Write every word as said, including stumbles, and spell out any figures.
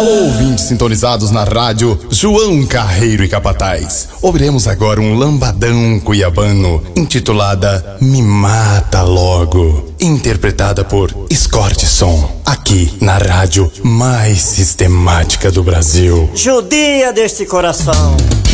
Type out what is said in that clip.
Alô, ouvintes sintonizados na rádio João Carreiro e Capataz. Ouviremos agora um lambadão cuiabano, intitulada Me Mata Logo, interpretada por Escorte Som, aqui na rádio mais sistemática do Brasil. Judia deste coração.